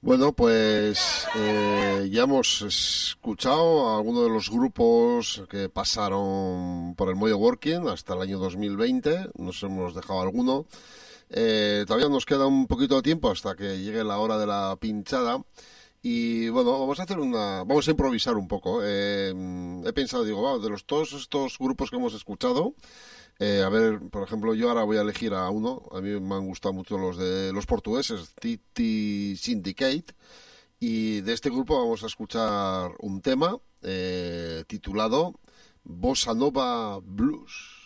Bueno, pues ya hemos escuchado a algunos de los grupos que pasaron por el Moyo Working hasta el año 2020. Nos hemos dejado alguno. Todavía nos queda un poquito de tiempo hasta que llegue la hora de la pinchada. Y bueno, vamos a improvisar un poco. He pensado, digo, de todos estos grupos que hemos escuchado, a ver, por ejemplo, yo ahora voy a elegir a uno. A mí me han gustado mucho los de los portugueses, Titi Syndicate. Y de este grupo vamos a escuchar un tema titulado Bossa Nova Blues.